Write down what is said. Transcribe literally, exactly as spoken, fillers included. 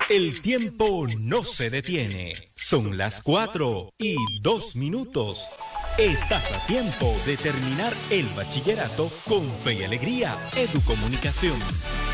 El tiempo no se detiene. Son las cuatro y dos minutos. Estás a tiempo de terminar el bachillerato con fe y alegría. Educomunicación.